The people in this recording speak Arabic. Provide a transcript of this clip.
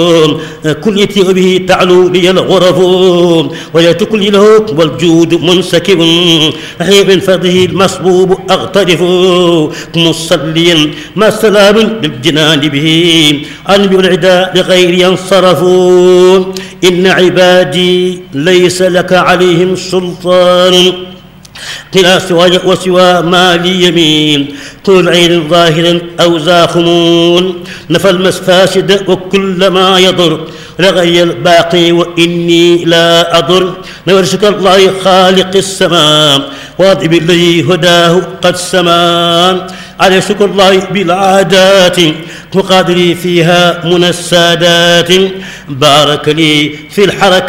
كليتي به تعلو لي الغرف ولا تكلي له والجود منسكب نحيب من فضله المصبوب أغترف مصليا ما سلام بالجنان به أنبي العداء لغير ينصرفوا إن عبادي ليس لك عليهم سلطان قلا سواي وسوى ما لي يمين طول عين ظاهر أو زاخمون نفى المفاسد وكل ما يضر رغي الباقي وإني لا أضر نورشك الله خالق السماء واضب الذي هداه قد سما على شكر الله بالعادات مقادري فيها من السادات بارك لي في الحركة